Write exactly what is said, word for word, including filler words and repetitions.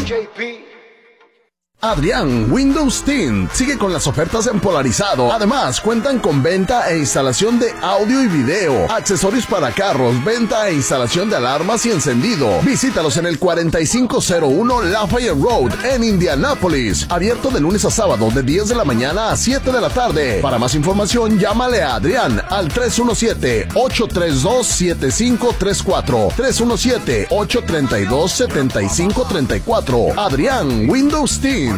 Adrián Windows Tint sigue con las ofertas en Polarizado. Además, cuentan con venta e instalación de audio y video, accesorios para carros, venta e instalación de alarmas y encendido. Visítalos en el cuarenta y cinco cero uno Lafayette Road en Indianápolis. Abierto de lunes a sábado de diez de la mañana a siete de la tarde. Para más información, llámale a Adrián al tres uno siete, ocho tres dos, siete cinco tres cuatro. tres uno siete, ocho tres dos, siete cinco tres cuatro. Adrián Windows Tint.